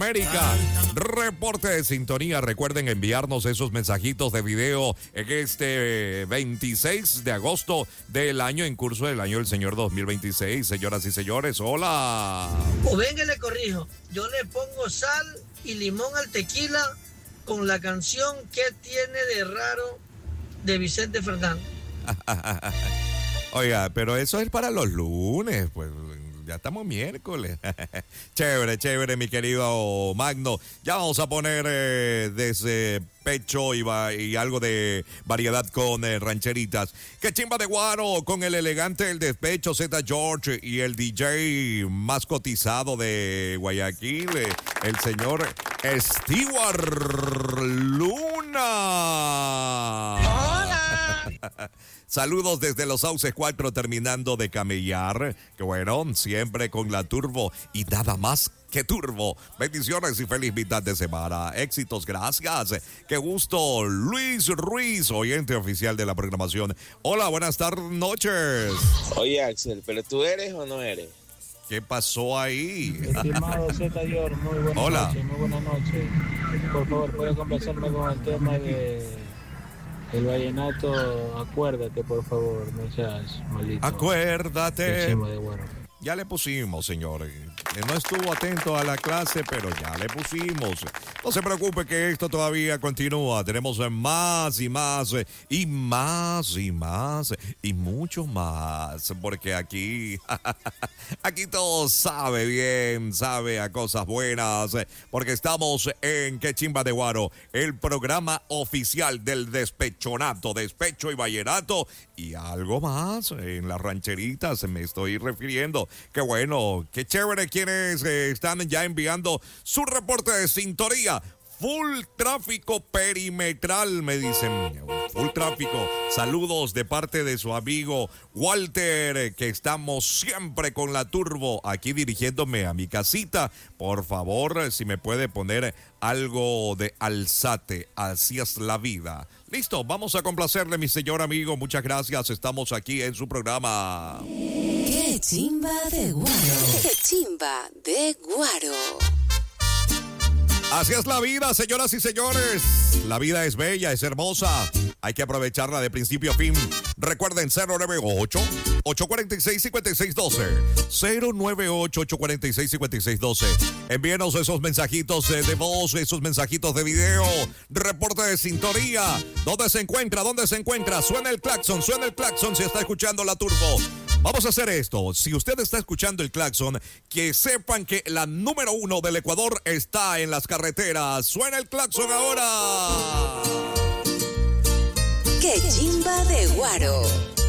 América, reporte de sintonía. Recuerden enviarnos esos mensajitos de video en este 26 de agosto del año en curso del año del Señor 2026. Señoras y señores, hola. O venga, le corrijo. Yo le pongo sal y limón al tequila con la canción ¿Qué tiene de raro? De Vicente Fernández. Oiga, pero eso es para los lunes, pues ya estamos miércoles. Chévere, chévere, mi querido Magno. Ya vamos a poner despecho y algo de variedad con rancheritas. Que chimba de guaro con el elegante del despecho Z George y el DJ más cotizado de Guayaquil, el señor Stewart Luna. ¡Hola! Saludos desde Los Sauces 4 terminando de camellar. Que bueno, siempre con la turbo y nada más que turbo. Bendiciones y feliz mitad de semana. Éxitos, gracias. Qué gusto. Luis Ruiz, oyente oficial de la programación. Hola, buenas noches. Oye, Axel, ¿pero tú eres o no eres? ¿Qué pasó ahí? Estimado Z Dior, muy buenas Hola. noches, muy buenas noches. Por favor, ¿puedes complacerme con el tema de el vallenato? Acuérdate, por favor, no seas malito. Acuérdate. Chimba de guaro. Ya le pusimos, señor. No estuvo atento a la clase, pero ya le pusimos. No se preocupe que esto todavía continúa. Tenemos más y más y más y más y mucho más. Porque aquí todo sabe bien, sabe a cosas buenas. Porque estamos en Qué Chimba de Guaro, el programa oficial del despechonato, despecho y vallenato y algo más en las rancheritas me estoy refiriendo. Qué bueno, qué chévere quienes están ya enviando su reporte de sintonía. Full tráfico perimetral, me dicen. Full tráfico. Saludos de parte de su amigo Walter, que estamos siempre con la turbo aquí dirigiéndome a mi casita. Por favor, si me puede poner algo de Alzate, así es la vida. Listo, vamos a complacerle, mi señor amigo. Muchas gracias. Estamos aquí en su programa. ¡Qué chimba de guaro! ¡Qué chimba de guaro! Así es la vida, señoras y señores. La vida es bella, es hermosa. Hay que aprovecharla de principio a fin. Recuerden 098-846-5612. 098-846-5612. Envíenos esos mensajitos de voz, esos mensajitos de video. Reporte de sintonía. ¿Dónde se encuentra? ¿Dónde se encuentra? Suena el claxon si está escuchando la turbo. Vamos a hacer esto. Si usted está escuchando el claxon, que sepan que la número 1 del Ecuador está en las carreteras. Suena el claxon ahora. ¡Qué chimba de guaro!